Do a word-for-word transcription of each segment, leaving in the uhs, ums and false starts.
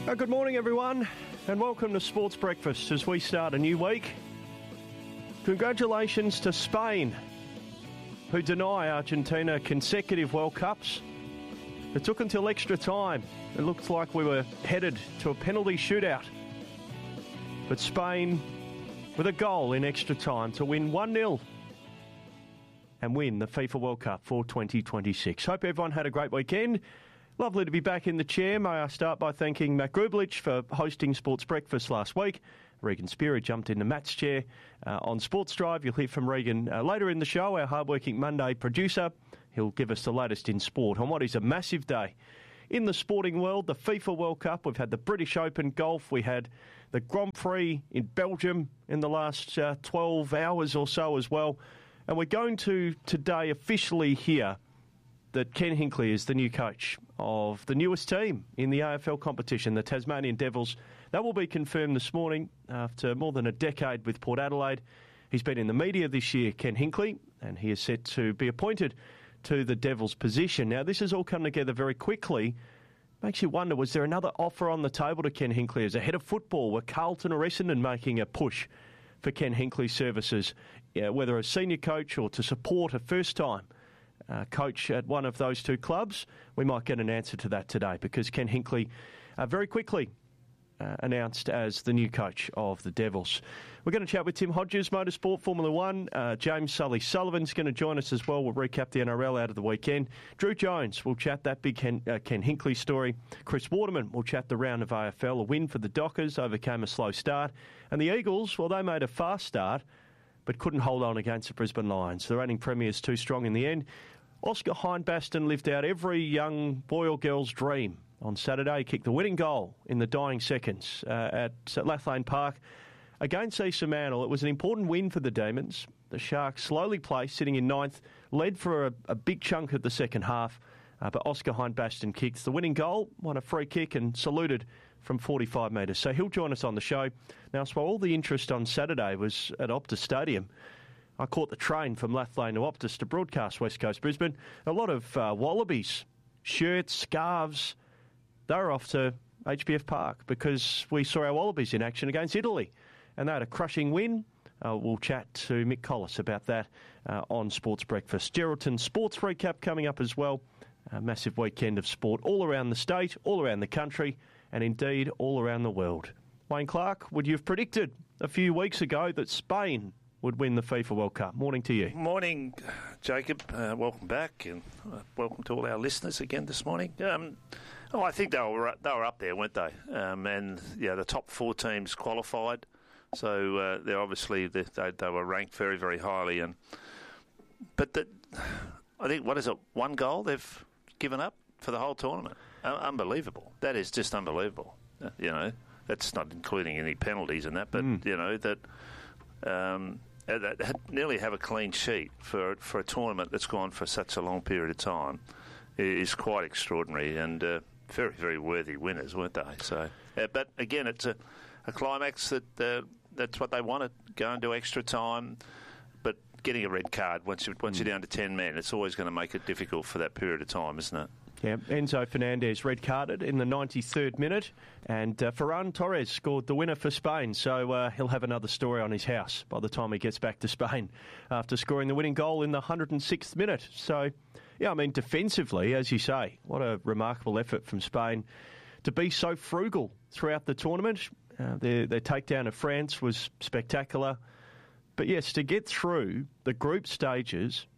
Uh, good morning, everyone, and welcome to Sports Breakfast as we start a new week. Congratulations to Spain, who deny Argentina consecutive World Cups. It took until extra time. It looked like we were headed to a penalty shootout. But Spain, with a goal in extra time to win one nil and win the FIFA World Cup for twenty twenty-six. Hope everyone had a great weekend. Lovely to be back in the chair. May I start by thanking Matt Grublich for hosting Sports Breakfast last week. Regan Speary jumped into Matt's chair uh, on Sports Drive. You'll hear from Regan uh, later in the show, our hardworking Monday producer. He'll give us the latest in sport on what is a massive day in the sporting world, the FIFA World Cup. We've had the British Open golf. We had the Grand Prix in Belgium in the last uh, twelve hours or so as well. And we're going to today officially hear that Ken Hinkley is the new coach of the newest team in the A F L competition, the Tasmanian Devils. That will be confirmed this morning after more than a decade with Port Adelaide. He's been in the media this year, Ken Hinkley, and he is set to be appointed to the Devils position. Now, this has all come together very quickly. Makes you wonder, was there another offer on the table to Ken Hinkley as a head of football? Were Carlton or Essendon making a push for Ken Hinkley's services, yeah, whether as senior coach or to support a first-time Uh, coach at one of those two clubs? We might get an answer to that today because Ken Hinkley uh, very quickly uh, announced as the new coach of the Devils. We're going to chat with Tim Hodges, Motorsport, Formula One. Uh, James Sully Sullivan's going to join us as well. We'll recap the N R L out of the weekend. Drew Jones will chat that big Ken, uh, Ken Hinkley story. Chris Waterman will chat the round of A F L. A win for the Dockers, overcame a slow start. And the Eagles, well, they made a fast start but couldn't hold on against the Brisbane Lions. The reigning premiers too strong in the end. Oscar Hindbaston lived out every young boy or girl's dream. On Saturday, he kicked the winning goal in the dying seconds uh, at Lathlane Park against East Fremantle. It was an important win for the Demons. The Sharks, slowly placed, sitting in ninth, led for a, a big chunk of the second half. Uh, but Oscar Hindbaston kicked the winning goal, won a free kick and saluted from forty-five metres. So he'll join us on the show. Now, so all the interest on Saturday was at Optus Stadium, I caught the train from Lathlane to Optus to broadcast West Coast Brisbane. A lot of uh, Wallabies, shirts, scarves, they were off to H B F Park because we saw our Wallabies in action against Italy. And they had a crushing win. Uh, we'll chat to Mick Collis about that uh, on Sports Breakfast. Geraldton Sports Recap coming up as well. A massive weekend of sport all around the state, all around the country, and indeed all around the world. Wayne Clark, would you have predicted a few weeks ago that Spain would win the FIFA World Cup? Morning to you. Morning, Jacob. Uh, welcome back, and uh, welcome to all our listeners again this morning. Um, oh, I think they were they were up there, weren't they? Um, and yeah, the top four teams qualified, so uh, they're obviously they, they they were ranked very very highly. And but the, I think what is it? One goal they've given up for the whole tournament. Uh, unbelievable. That is just unbelievable. Uh, you know, that's not including any penalties in that, but mm. you know that. Um, that nearly have a clean sheet for for a tournament that's gone for such a long period of time is quite extraordinary, and uh, very very worthy winners, weren't they? So, uh, but again, it's a, a climax that uh, that's what they wanted. Going to extra time, but getting a red card once you once mm. you're down to ten men, it's always going to make it difficult for that period of time, isn't it? Yeah, Enzo Fernandez red-carded in the ninety-third minute, and uh, Ferran Torres scored the winner for Spain, so uh, he'll have another story on his house by the time he gets back to Spain after scoring the winning goal in the one hundred sixth minute. So, yeah, I mean, defensively, as you say, what a remarkable effort from Spain to be so frugal throughout the tournament. Uh, their, their takedown of France was spectacular. But yes, to get through the group stages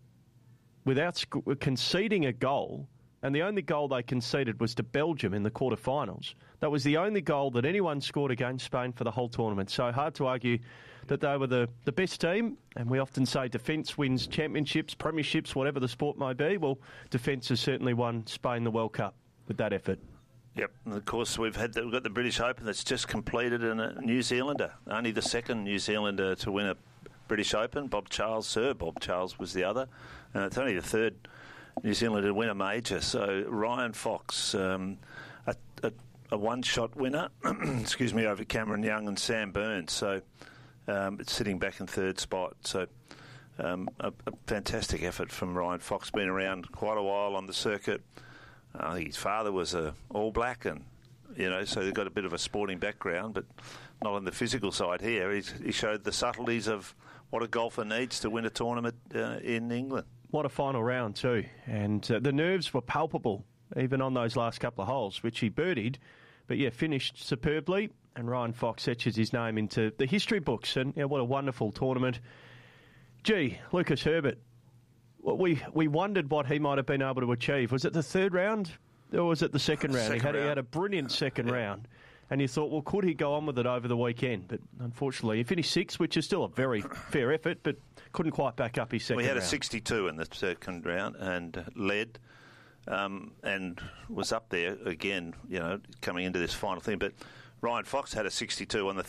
without sc- conceding a goal. And the only goal they conceded was to Belgium in the quarterfinals. That was the only goal that anyone scored against Spain for the whole tournament. So hard to argue that they were the, the best team. And we often say defence wins championships, premierships, whatever the sport may be. Well, defence has certainly won Spain the World Cup with that effort. Yep, and of course we've had the, we've got the British Open that's just completed, and a New Zealander, only the second New Zealander to win a British Open. Bob Charles, Sir Bob Charles was the other, and it's only the third New Zealand to win a major. So Ryan Fox, um, a, a, a one-shot winner, excuse me, over Cameron Young and Sam Burns. So um, it's sitting back in third spot. So um, a, a fantastic effort from Ryan Fox. Been around quite a while on the circuit. I think his father was a All Black, and you know, so they've got a bit of a sporting background, but not on the physical side here. He's, he showed the subtleties of what a golfer needs to win a tournament uh, in England. What a final round too. And uh, the nerves were palpable, even on those last couple of holes, which he birdied. But yeah, finished superbly. And Ryan Fox etches his name into the history books. And yeah, what a wonderful tournament. Gee, Lucas Herbert, well, we, we wondered what he might have been able to achieve. Was it the third round or was it the second round? Second he, had, round. he had a brilliant second yeah. round. And you thought, well, could he go on with it over the weekend? But unfortunately, he finished sixth, which is still a very fair effort, but couldn't quite back up his second round. We had round. a sixty-two in the second round and led um, and was up there again, you know, coming into this final thing. But Ryan Fox had a sixty-two on the